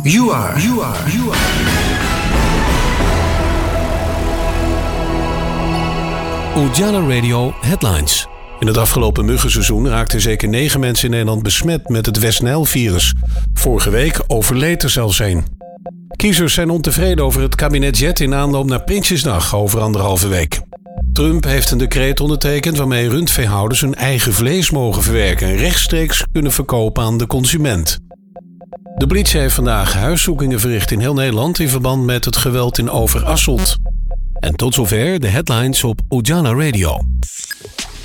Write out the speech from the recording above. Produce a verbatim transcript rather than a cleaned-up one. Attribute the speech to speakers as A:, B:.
A: You are. You are. You are.
B: Ujala Radio Headlines. In het afgelopen muggenseizoen raakten zeker negen mensen in Nederland besmet met het West-Nijl-virus. Vorige week overleed er zelfs één. Kiezers zijn ontevreden over het kabinetsjet in aanloop naar Prinsjesdag over anderhalve week. Trump heeft een decreet ondertekend waarmee rundveehouders hun eigen vlees mogen verwerken en rechtstreeks kunnen verkopen aan de consument. De politie heeft vandaag huiszoekingen verricht in heel Nederland in verband met het geweld in Overasselt. En tot zover de headlines op Ujala Radio.